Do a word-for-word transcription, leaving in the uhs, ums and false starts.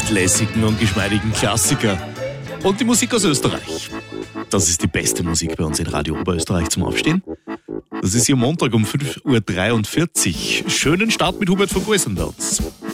lässigen und geschmeidigen Klassiker. Und die Musik aus Österreich. Das ist die beste Musik bei uns in Radio Oberösterreich zum Aufstehen. Das ist hier Montag um fünf Uhr dreiundvierzig. Schönen Start mit Hubert von Goisendorf.